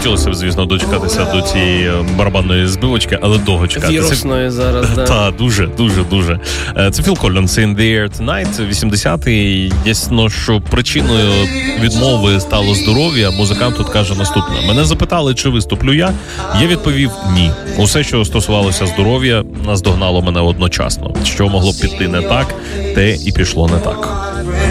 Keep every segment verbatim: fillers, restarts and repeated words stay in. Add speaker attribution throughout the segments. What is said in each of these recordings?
Speaker 1: Хотілося б, звісно, дочекатися до цієї барабанної збивочки, але довго чекатися.
Speaker 2: Вірусної зараз, да.
Speaker 1: Так, дуже, дуже, дуже. Це Філ Коллінз «In the Air Tonight», вісімдесятий. Ясно, що причиною відмови стало здоров'я. Музикант тут каже наступне. Мене запитали, чи виступлю я. Я відповів ні. Усе, що стосувалося здоров'я, наздогнало мене одночасно. Що могло б піти не так, те і пішло не так.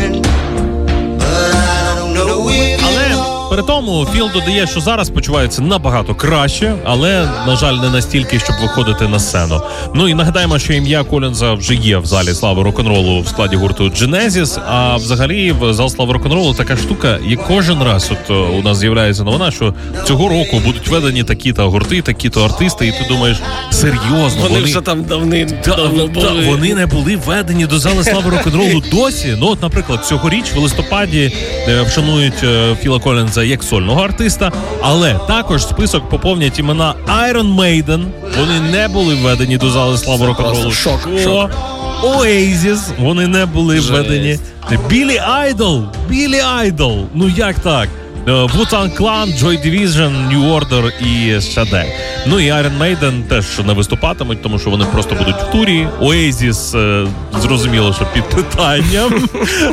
Speaker 1: При тому Філ додає, що зараз почувається набагато краще, але, на жаль, не настільки, щоб виходити на сцену. Ну і нагадаємо, що ім'я Коллінза вже є в залі слави рок-н-ролу в складі гурту Genesis, а взагалі в зал слави рок-н-ролу така штука, і кожен раз от у нас з'являється новина, що цього року будуть введені такі-то гурти, такі-то артисти, і ти думаєш, серйозно?
Speaker 2: Вони, вони вже там давним
Speaker 1: та, давно були. Та, вони не були введені до зали слави рок-н-ролу досі. Ну от, наприклад, цьогоріч в листопаді е, вшанують е, Філа Коллінза як сольного артиста, але також список поповнять імена Iron Maiden. Вони не були введені до зали слави рок-н-ролу.
Speaker 2: Шок, шок.
Speaker 1: Oasis, вони не були
Speaker 2: Жесть.
Speaker 1: введені. Білі Айдол, Білі Айдол. Ну як так? Wu-Tang Clan, Joy Division, New Order і Sade. Ну і Iron Maiden теж не виступатимуть, тому що вони просто будуть в турі. Oasis, е, зрозуміло, що під питанням.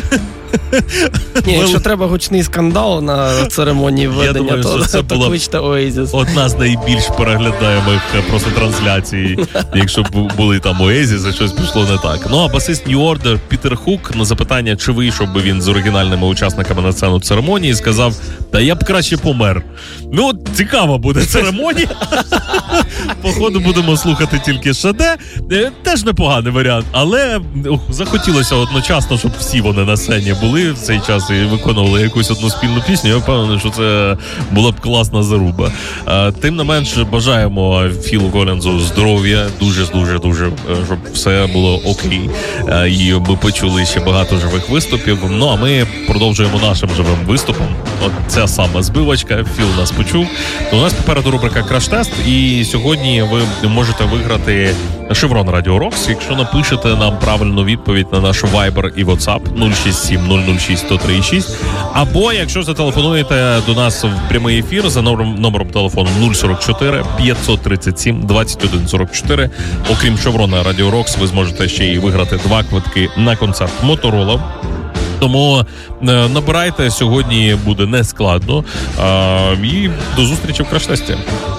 Speaker 2: Ні, якщо треба гучний скандал на церемонії введення,
Speaker 1: думаю,
Speaker 2: то,
Speaker 1: це
Speaker 2: то кличте Oasis.
Speaker 1: Одна з найбільш переглядаємих просто трансляцій, якщо б були там Oasis, а щось пішло не так. Ну, а басист New Order Пітер Хук на запитання, чи вийшов би він з оригінальними учасниками на сцену церемонії, сказав, та я б краще помер. Ну, цікава буде церемонія. Походу будемо слухати тільки Шаде. Теж непоганий варіант, але ух, захотілося одночасно, щоб всі вони на сцені були в цей час і виконували якусь одну спільну пісню. Я впевнений, що це була б класна заруба. Тим не менш, бажаємо Філу Коллінзу здоров'я, дуже-дуже-дуже, щоб все було окей. І ми почули ще багато живих виступів. Ну, а ми продовжуємо нашим живим виступом. От ця сама збивочка, Філ нас почув. У нас попереду рубрика «Краш-тест», і сьогодні ви можете виграти Chevron Radio Rocks, якщо напишете нам правильну відповідь на наш Viber і WhatsApp нуль шість сім нуль нуль шість сто три шість, або якщо зателефонуєте до нас в прямий ефір за номером, номером телефону нуль сорок чотири п'ятсот тридцять сім двадцять один сорок чотири. Окрім Chevron Radio Rocks, ви зможете ще й виграти два квитки на концерт Motorola. Тому е, набирайте, сьогодні буде нескладно. Е, і до зустрічі в краш-тесті.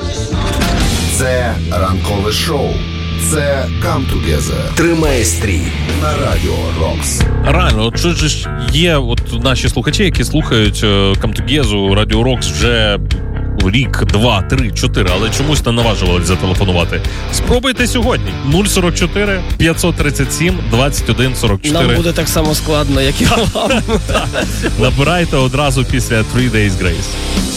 Speaker 3: Це ранкове шоу. Це Come Together. Тримай стрій на Радіо Рокс.
Speaker 1: Реально, от що ж є от наші слухачі, які слухають Come Together, Радіо Рокс вже рік, два, три, чотири, але чомусь не наважувалися зателефонувати. Спробуйте сьогодні. нуль сорок чотири п'ятсот тридцять сім двадцять один сорок чотири.
Speaker 2: Нам буде так само складно, як і вам.
Speaker 1: Набирайте одразу після Three Days Grace.